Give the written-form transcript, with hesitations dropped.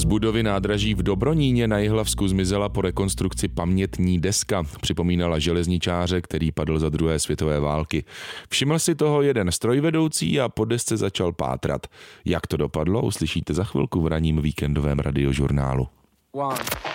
budovy nádraží v Dobroníně na Jihlavsku zmizela po rekonstrukci pamětní deska. Připomínala železničáře, který padl za druhé světové války. Všiml si toho jeden strojvedoucí a po desce začal pátrat. Jak to dopadlo, uslyšíte za chvilku v ranním víkendovém radiožurnálu.